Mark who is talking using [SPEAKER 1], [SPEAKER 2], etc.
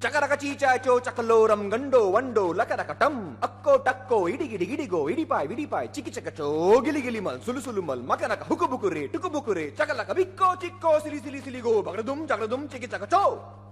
[SPEAKER 1] ಚಕರಕ ಚೀಚಾಚೋ ಚಕಲೋರಂ ಗಂಡೋ ವಂಡೋ ಲಕರಕ ಟಂ ಅಕ್ಕೋ ಟಕ್ಕೋ ಇಡಿಗಿಡಿ ಗಿಡಿಗೋ ಇಡಿಪಾಯ್ ವಿಡಿಪಾಯ್ ಚಿಕ್ಕಿ ಚಕಚೋ ಗಿಲಿ ಗಿಲಿ ಮಲ್ ಸುಲು ಸುಲು ಮಲ್ ಮಕನಕ ಹುಕು ಬುಕುರೆ ಟುಕು ಬುಕುರೆ ಚಕಲಕ ಬಿಕ್ಕೋ ಚಿಕ್ಕೋ ಸಿಲಿ ಸಿಲಿ ಸಿಲಿಗೋ ಬಗಡದುಂ ಚಕಡದುಂ ಚಿಕ್ಕಿ ಚಕಚೋ